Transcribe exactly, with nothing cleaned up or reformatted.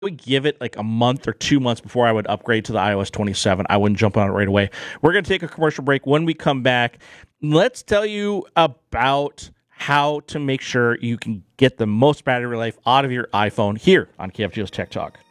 would give it like a month or two months before I would upgrade to the i O S twenty-seven. I wouldn't jump on it right away. We're going to take a commercial break. When we come back, let's tell you about how to make sure you can get the most battery life out of your iPhone here on K F G O's Tech Talk.